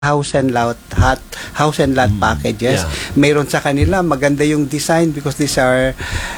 house and lot packages. Mayroon sa kanila maganda yung design because these are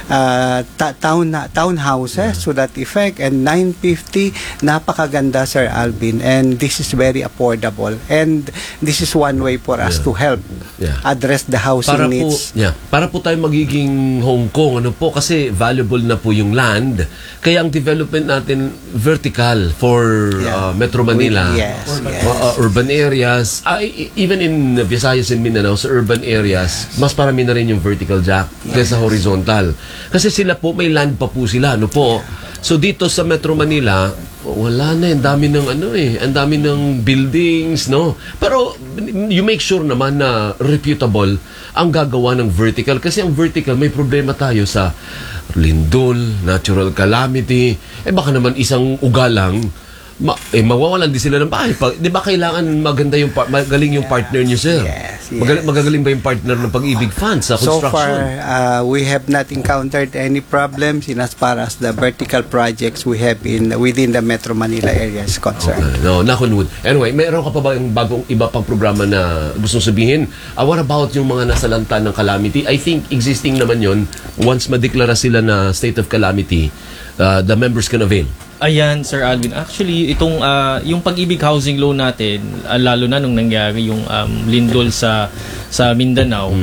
townhouses to that effect, and 950 napakaganda, Sir Alvin, and this is very affordable, and this is one way for us to help address the housing needs. Para po tayo magiging Hong Kong, ano po, kasi valuable na po yung land, kaya ang development natin vertical for Metro Manila, urban areas. Even in Visayas and Mindanao, sa urban areas, mas parami na rin yung vertical jack kaysa horizontal. Kasi sila po, may land pa po sila, ano po. So dito sa Metro Manila, wala na, ang dami ng ang dami ng buildings, no? Pero you make sure naman na reputable ang gagawa ng vertical, kasi ang vertical may problema tayo sa lindol, natural calamity. Baka naman isang ugalang mawawalan din sila ng bahay. Di ba kailangan maganda yung magaling yung partner niyo, sir? Yes. Magagaling ba yung partner ng Pag-ibig Fund sa construction? So far, we have not encountered any problems in as far as the vertical projects we have within the Metro Manila area is concerned. Okay. No, knock on wood. Anyway, meron ka pa ba yung bagong iba pang programa na gusto sabihin? What about yung mga nasa lanta ng calamity? I think existing naman yon. Once madeklara sila na state of calamity, the members can avail. Ayan, Sir Alvin. Actually, itong yung Pag-ibig housing loan natin, lalo na nung nangyari yung lindol sa Mindanao,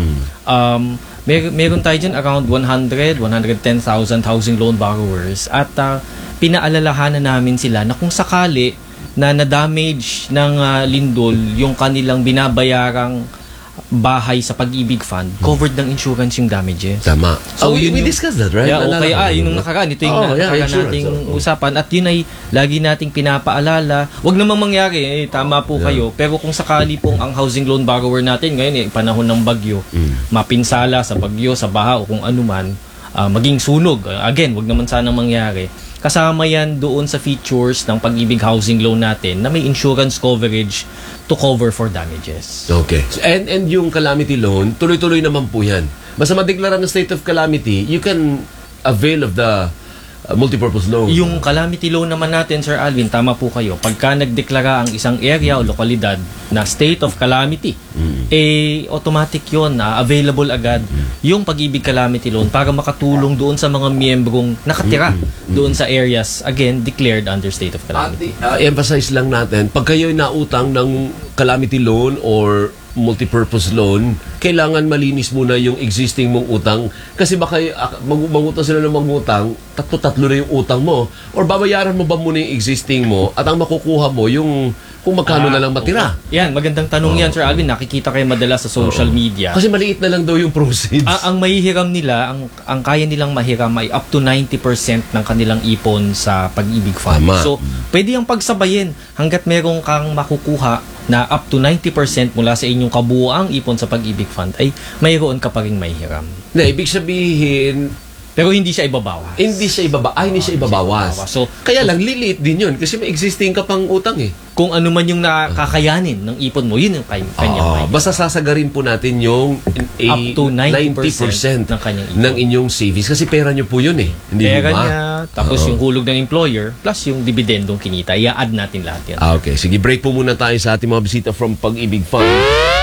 meron tayo dyan around 110,000 housing loan borrowers, at pinaalalahanan namin sila na kung sakali na na-damage ng lindol yung kanilang binabayarang bahay sa Pag-ibig Fund, covered ng insurance yung damages. Tama. So, we discussed that, right? Yeah, okay. Yun yung nakaraan. Ito yung nakaraan nating usapan. At yun ay lagi nating pinapaalala. Huwag namang mangyari. Tama po kayo. Pero kung sakali pong ang housing loan borrower natin ngayon, panahon ng bagyo, mapinsala sa bagyo, sa baha, o kung anuman, maging sunog. Again, huwag naman sanang mangyari. Kasama yan doon sa features ng Pag-ibig housing loan natin na may insurance coverage to cover for damages. Okay. And yung calamity loan, tuloy-tuloy naman po yan. Basta madeklara ng state of calamity, you can avail of the multipurpose loan. Yung calamity loan naman natin, Sir Alvin, tama po kayo. Pagka nagdeklara ang isang area o lokalidad na state of calamity, automatic yun na available agad yung Pag-ibig calamity loan para makatulong doon sa mga miyembrong nakatira doon sa areas, again, declared under state of calamity. Emphasize lang natin, pag kayo'y nautang ng calamity loan or multipurpose loan, kailangan malinis muna yung existing mong utang, kasi baka mangutang sila ng mangutang, tatlo na yung utang mo, or babayaran mo ba muna yung existing mo at ang makukuha mo yung kung magkano na lang matira. Yan, magandang tanong yan, Sir Alvin. Nakikita kayo madalas sa social media. Kasi maliit na lang daw yung proceeds. Ang mahihiram nila, ang kaya nilang mahiram ay up to 90% ng kanilang ipon sa Pag-ibig Fund. So, pwede yung pagsabayin hanggat merong kang makukuha na up to 90% mula sa inyong kabuuang ipon sa Pag-ibig Fund, ay mayroon ka pa rin mahihiram. Na ibig sabihin, pero hindi siya ibabawas. Hindi siya ibabawas. So, kaya lang liliit din yun kasi may existing ka pang utang eh. Kung ano man yung nakakayanin ng ipon mo, yun yung kanya. Basta sasagarin po natin yung up to 90% ng kanyang ipon. Ng inyong savings, kasi pera nyo po yun eh. Hindi pera niya, tapos yung hulog ng employer, plus yung dividendong kinita, i-add natin lahat yan. Okay, sige, break po muna tayo sa ating mga bisita from Pag-ibig Fund.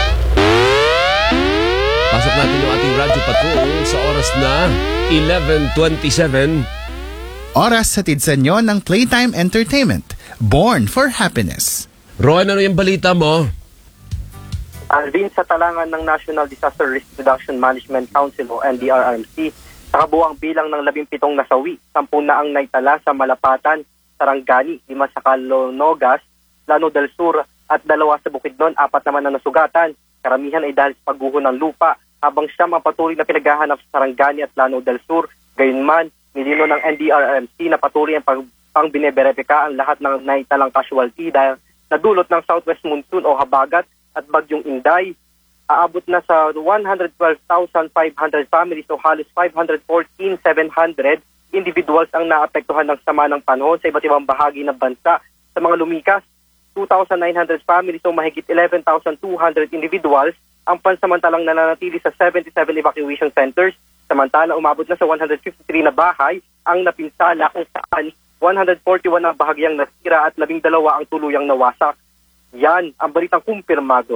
Pasok natin yung ating radyo patrol sa oras na 11:27. Oras hatid sa inyo ng Playtime Entertainment. Born for Happiness. Rowan, ano yung balita mo? Alvin, sa talangan ng National Disaster Risk Reduction Management Council o NDRRMC, sa kabuang bilang ng 17 nasawi, 10 na ang naitala sa Malapatan, Sarangani, 5 sa Calonogas, Llano del Sur at 2 sa Bukidnon, 4 naman na nasugatan. Karamihan ay dahil sa pagguho ng lupa, habang siyam ang patuloy na pinaghahanap sa Sarangani at Llano del Sur. Gayunman, nilino ng NDRRMC na patuloy ang pang bineberepika ang lahat ng naitalang casualty dahil nadulot ng southwest monsoon o habagat at bagyong Inday. Aabot na sa 112,500 families o halos 514,700 individuals ang naapektuhan ng sama ng panahon sa iba't ibang bahagi ng bansa. Sa mga lumikas, 2,900 families o mahigit 11,200 individuals ang pansamantalang nananatili sa 77 evacuation centers. Samantala, umabot na sa 153 na bahay ang napinsala kung saan 141 ang bahagyang nasira at 12 ang tuluyang nawasak. Yan ang balitang kumpirmado